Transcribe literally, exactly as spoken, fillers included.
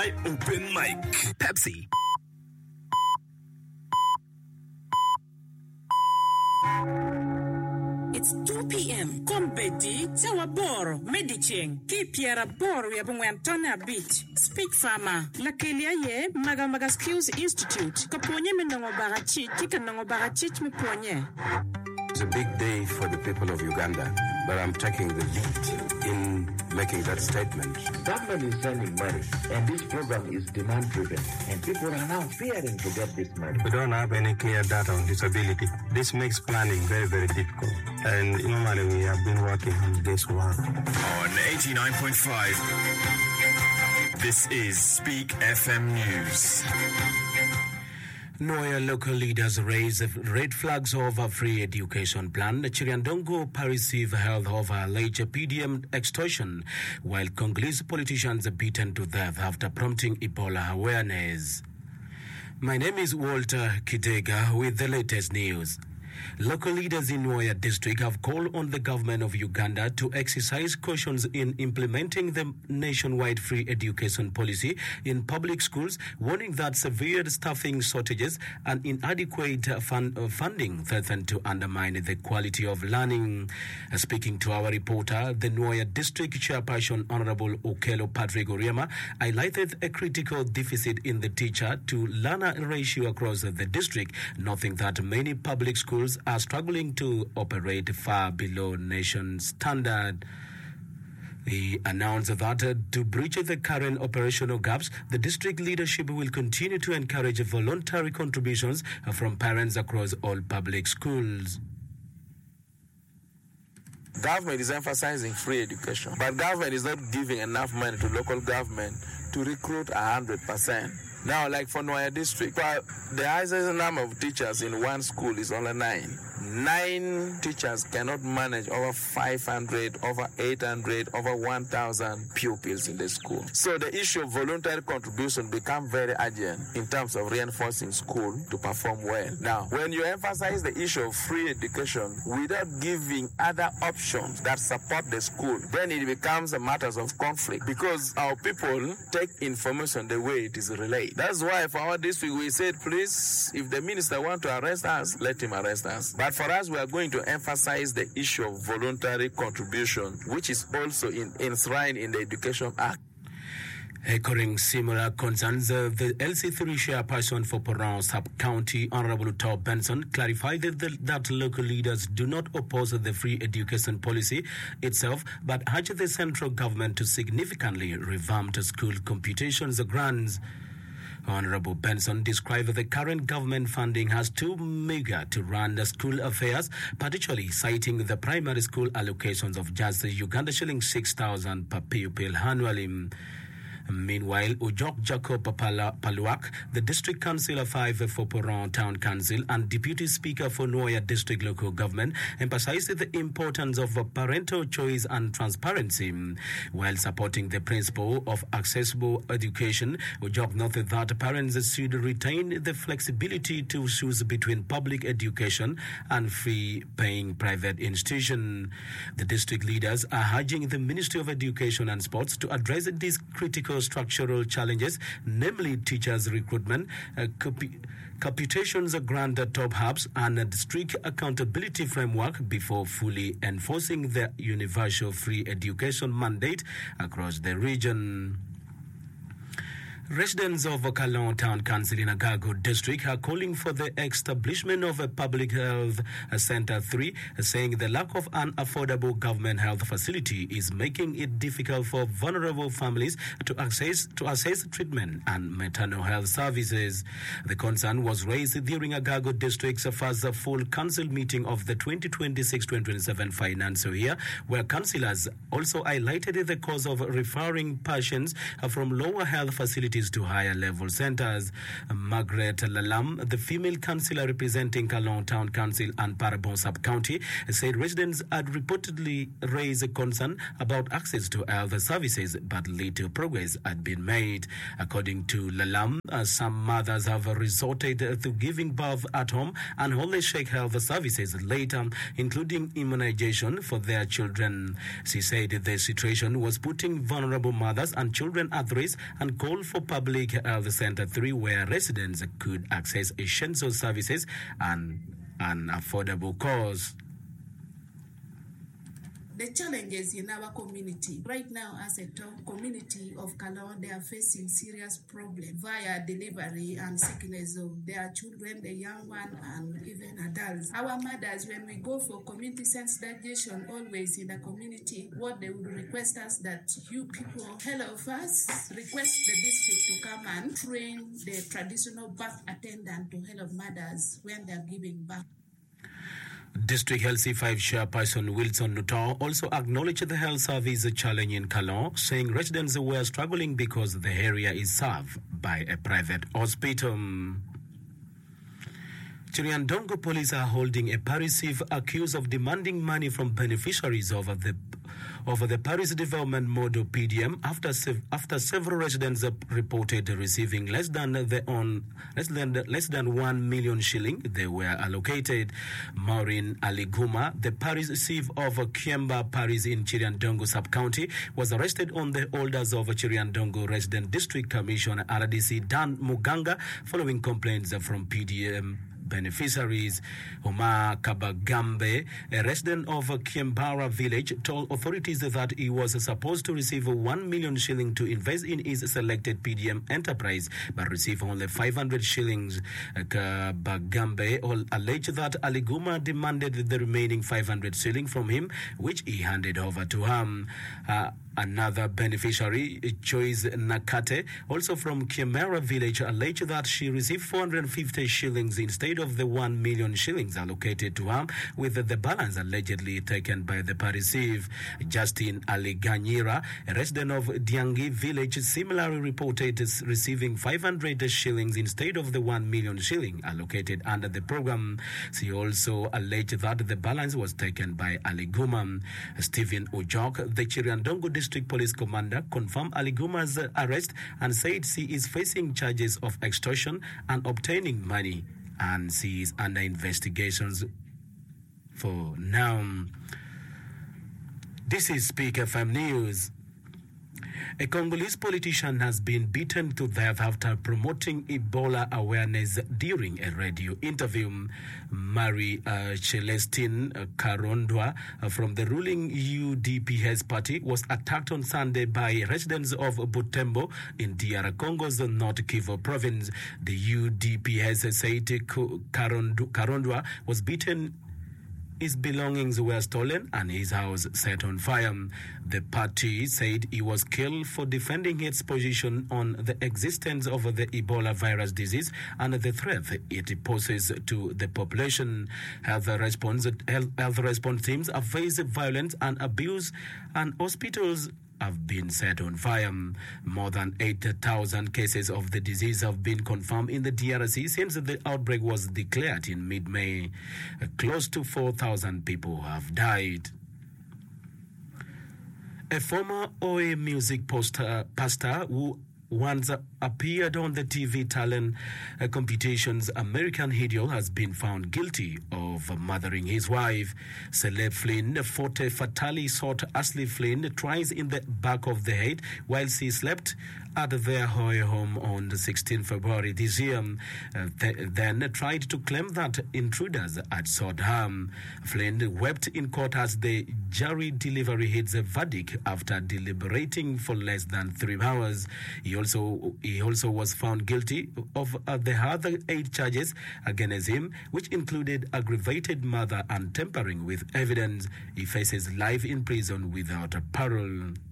Open mic. Pepsi. It's two p.m. Kompeti, Sawaboro, Mediching, Kipiera Boro, Yabungwantona Beach, Speak Farmer, Lakelia Ye, Magamaga Skills Institute, Kaponye Menongo Barachi, Kikanongo Barachich Muponye. It's a big day for the people of Uganda, but I'm taking the lead in making that statement. Government is sending money, and this program is demand-driven, and people are now fearing to get this money. We don't have any clear data on disability. This makes planning very, very difficult. And normally we have been working on this one. On eighty-nine point five, this is Speak F M News. Noya local leaders raise red flags over free education plan. Chiriandongo perceive health over alleged P D M extortion, while Congolese politicians are beaten to death after prompting Ebola awareness. My name is Walter Kidega with the latest news. Local leaders in Noya district have called on the government of Uganda to exercise caution in implementing the nationwide free education policy in public schools, warning that severe staffing shortages and inadequate fund, uh, funding threaten to undermine the quality of learning. Uh, speaking to our reporter, the Noya district chairperson, Honorable Okelo Patrick Oriema, highlighted a critical deficit in the teacher to learner ratio across the district, noting that many public schools are struggling to operate far below nation standard. He announced that uh, to bridge the current operational gaps, the district leadership will continue to encourage voluntary contributions uh, from parents across all public schools. Government is emphasizing free education, but government is not giving enough money to local government to recruit one hundred percent. Now, like for Noya district, the highest number of teachers in one school is only nine. Nine teachers cannot manage over five hundred, over eight hundred, over one thousand pupils in the school. So the issue of voluntary contribution becomes very urgent in terms of reinforcing school to perform well. Now, when you emphasize the issue of free education without giving other options that support the school, then it becomes a matter of conflict because our people take information the way it is relayed. That's why for our district we said, please, if the minister wants to arrest us, let him arrest us. But for us, we are going to emphasize the issue of voluntary contribution, which is also in, enshrined in the Education Act. Echoing similar concerns, uh, the L C three chairperson for Porong Sub-County, Honorable Tao Benson, clarified that, the, that local leaders do not oppose the free education policy itself, but urge the central government to significantly revamp the school computations grants. Honorable Benson described the current government funding as too meager to run the school affairs, particularly citing the primary school allocations of just Uganda shilling six thousand per pupil annually. Meanwhile, Ujok Jacob Paluak, the District Councillor five for Porong Town Council and Deputy Speaker for Noya District Local Government, emphasized the importance of parental choice and transparency. While supporting the principle of accessible education, Ujok noted that parents should retain the flexibility to choose between public education and fee-paying private institutions. The district leaders are urging the Ministry of Education and Sports to address these critical structural challenges, namely teachers' recruitment, uh, comp- computations grant top hubs, and a strict accountability framework before fully enforcing the universal free education mandate across the region. Residents of Kalon Town Council in Agago District are calling for the establishment of a public health center three, saying the lack of an affordable government health facility is making it difficult for vulnerable families to access to access treatment and maternal health services. The concern was raised during Agago District's first full council meeting of the twenty twenty-six twenty twenty-seven financial year, where councillors also highlighted the cause of referring patients from lower health facilities to higher level centers. Margaret Lalam, the female councillor representing Kalon Town Council and Parabon Sub-County, said residents had reportedly raised a concern about access to health services, but little progress had been made. According to Lalam, uh, some mothers have resorted to giving birth at home and only seek health services later, including immunization for their children. She said the situation was putting vulnerable mothers and children at risk and called for Public Health Center three, where residents could access essential services and an affordable cost. The challenges in our community right now, as a top community of Kalon, they are facing serious problems via delivery and sickness of their children, the young one, and even adults. Our mothers, when we go for community sensitization, always in the community, what they would request us that you people help us, request the district to come and train the traditional birth attendant to help mothers when they are giving birth. District L C five Chairperson Wilson Nuttall also acknowledged the health service challenge in Kalon, saying residents were struggling because the area is served by a private hospital. Chiriandongo police are holding a Paris chief accused of demanding money from beneficiaries of the of the Paris Development Model P D M after after several residents reported receiving less than the on less than less than one million shilling they were allocated. Maureen Aliguma, the Paris chief of Kiemba Paris in Chiriandongo sub-county, was arrested on the orders of Chiriandongo Resident District Commissioner R D C Dan Muganga following complaints from P D M beneficiaries. Omar Kabagambe, a resident of Kiembara village, told authorities that he was supposed to receive one million shilling to invest in his selected P D M enterprise, but received only five hundred shillings. Kabagambe alleged that Aliguma demanded the remaining five hundred shilling from him, which he handed over to him. Uh, Another beneficiary, Joyce Nakate, also from Kiemera village, alleged that she received four hundred fifty shillings instead of the one million shillings allocated to her, with the balance allegedly taken by the Paris chief. Justin Aliganyira, a resident of Diangi village, similarly reported receiving five hundred shillings instead of the one million shilling allocated under the program. She also alleged that the balance was taken by Aliguma. Stephen Ujok, the Chiriandongo District Police Commander, confirmed Aliguma's arrest and said she is facing charges of extortion and obtaining money, and she is under investigations for now. This is Speak F M News. A Congolese politician has been beaten to death after promoting Ebola awareness during a radio interview. Marie uh, Celestine uh, Karondwa uh, from the ruling U D P S party was attacked on Sunday by residents of Butembo in D R Congo's North Kivu province. The U D P S said Karondwa was beaten, his belongings were stolen and his house set on fire. The party said he was killed for defending its position on the existence of the Ebola virus disease and the threat it poses to the population. Health response, health, health response teams have faced violence and abuse, and hospitals have been set on fire. More than eight thousand cases of the disease have been confirmed in the D R C since the outbreak was declared in mid-May. Close to four thousand people have died. A former O A music poster, pastor who once appeared on the T V talent uh, competitions American Idol has been found guilty of murdering his wife. Celeb Flynn fought fatally shot Ashley Flynn twice in the back of the head while she slept at their Hoy home on the sixteenth of February this year. Uh, th- then tried to claim that intruders had sought harm. Flynn wept in court as the jury delivery hits a verdict after deliberating for less than three hours. He also he also was found guilty of uh, the other eight charges against him, which included aggravated murder and tampering with evidence. He faces life in prison without a parole.